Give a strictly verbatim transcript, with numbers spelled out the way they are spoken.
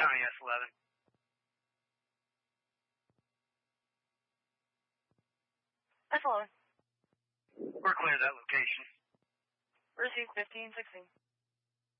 County S eleven. S eleven. We're clear that location. Received fifteen sixteen.